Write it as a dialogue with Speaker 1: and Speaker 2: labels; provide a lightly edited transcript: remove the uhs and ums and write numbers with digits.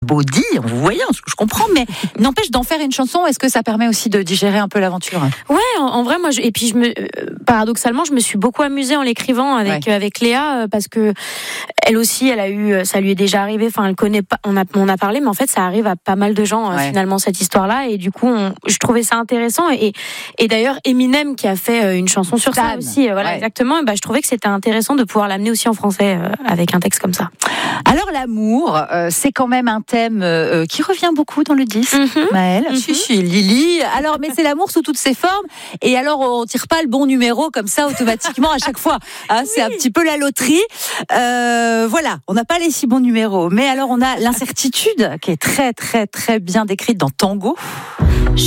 Speaker 1: beau dit, en vous voyant, ce que je comprends, mais n'empêche d'en faire une chanson, est-ce que ça permet aussi de digérer un peu l'aventure?
Speaker 2: Ouais, en vrai, moi, paradoxalement, je me suis beaucoup amusée en l'écrivant avec Léa, parce que elle aussi, ça lui est déjà arrivé, enfin, elle connaît pas, on a parlé, mais en fait, ça arrive à pas mal de gens, finalement, cette histoire-là, et du coup, je trouvais ça intéressant, et d'ailleurs, Eminem, qui a fait une chanson sur ça aussi, exactement, je trouvais que c'était intéressant de pouvoir l'amener aussi en français, avec un texte comme ça.
Speaker 1: Alors, l'amour, c'est quand même un thème qui revient beaucoup dans le disque, Maëlle. Si, Lily. Alors, mais c'est l'amour sous toutes ses formes, et alors, on tire pas le bon numéro comme ça, automatiquement, à chaque fois. Hein, c'est un petit peu la loterie. Voilà, on n'a pas les 6 bons numéros, mais alors on a l'incertitude qui est très très très bien décrite dans Tango.